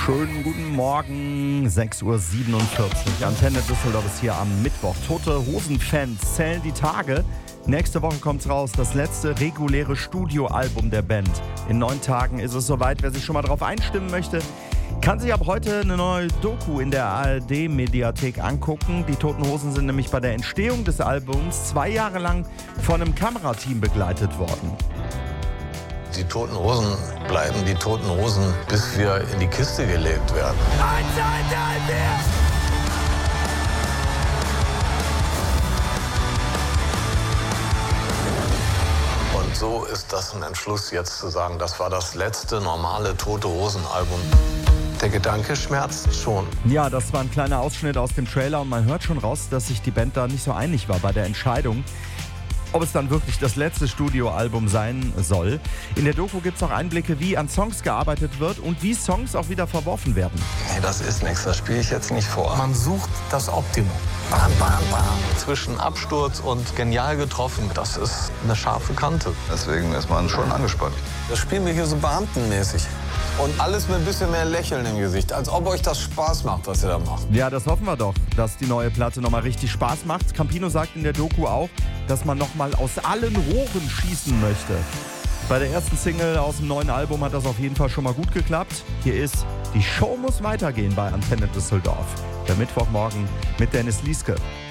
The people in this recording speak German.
Schönen guten Morgen, 6.47 Uhr. Antenne Düsseldorf ist hier am Mittwoch. Tote Hosen-Fans zählen die Tage. Nächste Woche kommt's raus, das letzte reguläre Studioalbum der Band. In 9 Tagen ist es soweit. Wer sich schon mal darauf einstimmen möchte, kann sich ab heute eine neue Doku in der ARD-Mediathek angucken. Die Toten Hosen sind nämlich bei der Entstehung des Albums 2 Jahre lang von einem Kamerateam begleitet worden. Die Toten Hosen bleiben die Toten Hosen, bis wir in die Kiste gelegt werden. 1, 2, 3, 4! Und so ist das ein Entschluss, jetzt zu sagen, das war das letzte normale Tote Hosen-Album. Der Gedanke schmerzt schon. Ja, das war ein kleiner Ausschnitt aus dem Trailer und man hört schon raus, dass sich die Band da nicht so einig war bei der Entscheidung, ob es dann wirklich das letzte Studioalbum sein soll. In der Doku gibt es auch Einblicke, wie an Songs gearbeitet wird und wie Songs auch wieder verworfen werden. Nee, das ist nichts, das spiele ich jetzt nicht vor. Man sucht das Optimum. Bam, bam, bam. Zwischen Absturz und genial getroffen, das ist eine scharfe Kante. Deswegen ist man schon angespannt. Das spielen wir hier so beamtenmäßig. Und alles mit ein bisschen mehr Lächeln im Gesicht, als ob euch das Spaß macht, was ihr da macht. Ja, das hoffen wir doch, dass die neue Platte nochmal richtig Spaß macht. Campino sagt in der Doku auch, dass man nochmal aus allen Rohren schießen möchte. Bei der ersten Single aus dem neuen Album hat das auf jeden Fall schon mal gut geklappt. Hier ist Die Show muss weitergehen bei Antenne Düsseldorf. Der Mittwochmorgen mit Dennis Lieske.